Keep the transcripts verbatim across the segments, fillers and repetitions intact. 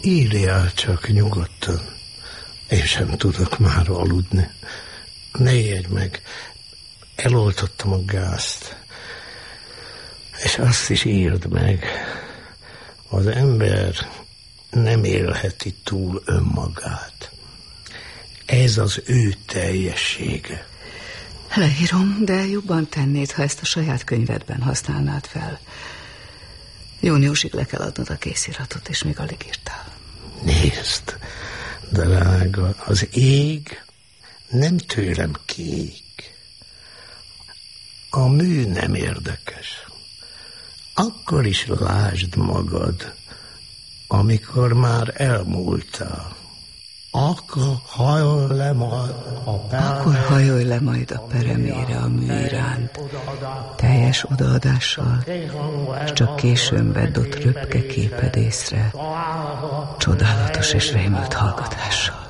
Írjál csak nyugodtan. Én sem tudok már aludni. Ne ijedj meg. Eloltottam a gázt. És azt is írd meg. Az ember nem élheti túl önmagát. Ez az ő teljessége. Leírom, de jobban tennéd, ha ezt a saját könyvedben használnád fel. Júniusig le kell adnod a késziratot, és még alig írtál. Nézd, drága, az ég nem tőlem kék. A mű nem érdekes. Akkor is lásd magad, amikor már elmúltál. Akkor hajolj le majd a peremére. Akkor hajolj le majd a peremére a mű iránt, teljes odaadással, és csak későn vedd ott röpke képed észre, csodálatos és rémült hallgatással.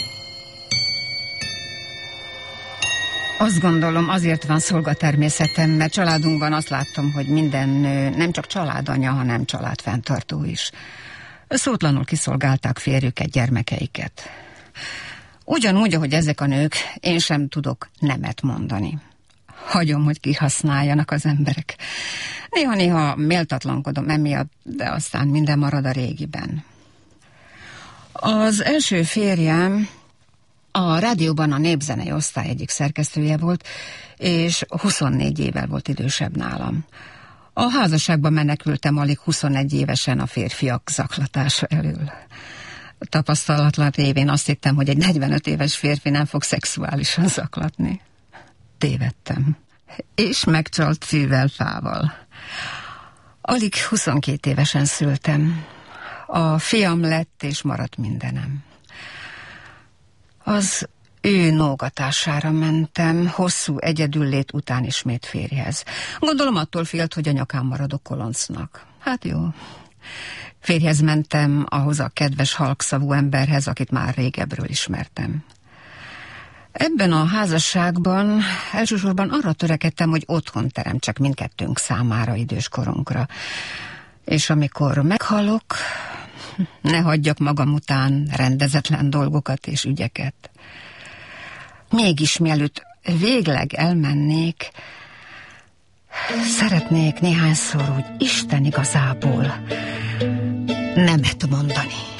Azt gondolom, azért van szolgatermészetem, mert családunkban azt láttam, hogy minden nő nem csak családanya, hanem családfenntartó is. Szótlanul kiszolgálták férjüket, gyermekeiket. Ugyanúgy, ahogy ezek a nők, én sem tudok nemet mondani. Hagyom, hogy kihasználjanak az emberek. Néha-néha méltatlankodom emiatt, de aztán minden marad a régiben. Az első férjem a rádióban a népzenei osztály egyik szerkesztője volt, és huszonnégy évvel volt idősebb nálam. A házasságban menekültem alig huszonegy évesen a férfiak zaklatása elől. Tapasztalatlan révén azt hittem, hogy egy negyvenöt éves férfi nem fog szexuálisan zaklatni. Tévedtem. És megcsalt szívvel, fával. Alig huszonkét évesen szültem. A fiam lett, és maradt mindenem. Az ő nógatására mentem, hosszú egyedüllét után ismét férjhez. Gondolom attól félt, hogy a nyakán maradok koloncnak. Hát jó. Férjhez mentem ahhoz a kedves halkszavú emberhez, akit már régebbről ismertem. Ebben a házasságban elsősorban arra törekedtem, hogy otthon teremtsek mindkettőnk számára idős korunkra. És amikor meghalok, ne hagyjak magam után rendezetlen dolgokat és ügyeket. Mégis mielőtt végleg elmennék, szeretnék néhányszor úgy Isten igazából nemet mondani.